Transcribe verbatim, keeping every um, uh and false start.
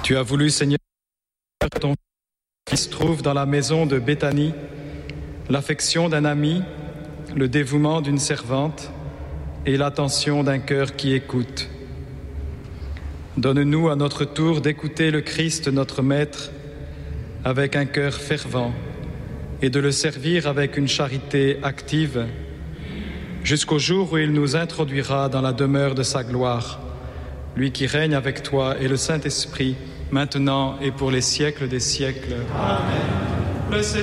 Tu as voulu, Seigneur, que ton Fils trouve dans la maison de Béthanie l'affection d'un ami, le dévouement d'une servante et l'attention d'un cœur qui écoute. Donne-nous à notre tour d'écouter le Christ, notre Maître, avec un cœur fervent et de le servir avec une charité active jusqu'au jour où il nous introduira dans la demeure de sa gloire, lui qui règne avec toi et le Saint-Esprit, maintenant et pour les siècles des siècles. Amen. Le Seigneur